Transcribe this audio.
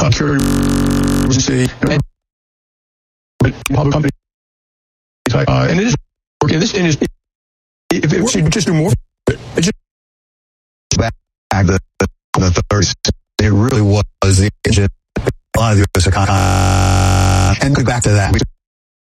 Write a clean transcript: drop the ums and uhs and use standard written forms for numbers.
carrier was a public company type, and it is working. This and if it should just do more, it just back the 30s, it really was the engine of the U.S. economy. And going back to that,